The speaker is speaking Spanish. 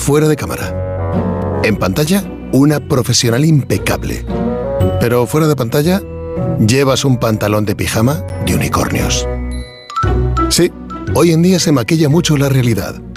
fuera de cámara. En pantalla, una profesional impecable. Pero fuera de pantalla, llevas un pantalón de pijama de unicornios. Sí, hoy en día se maquilla mucho la realidad.